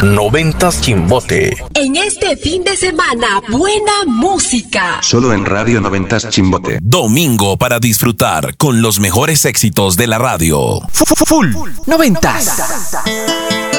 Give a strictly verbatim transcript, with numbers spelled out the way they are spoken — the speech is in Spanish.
Noventas Chimbote. En este fin de semana, buena música. Solo en Radio Noventas Chimbote. Domingo para disfrutar con los mejores éxitos de la radio. Full Noventas.